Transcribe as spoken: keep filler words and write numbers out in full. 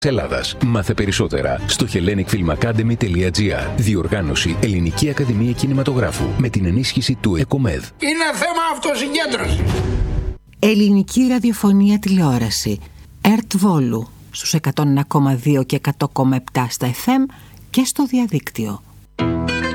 Ελλάδας. Μάθε περισσότερα στο hellenic film academy τελεία gr. Διοργάνωση Ελληνική Ακαδημία Κινηματογράφου με την ενίσχυση του ΕΚΟΜΕΔ. Είναι θέμα αυτοσυγκέντρωσης. Ελληνική ραδιοφωνία τηλεόραση. ΕΡΤ Βόλου στους εκατόν ένα κόμμα δύο και εκατό κόμμα επτά στα εφ εμ και στο διαδίκτυο.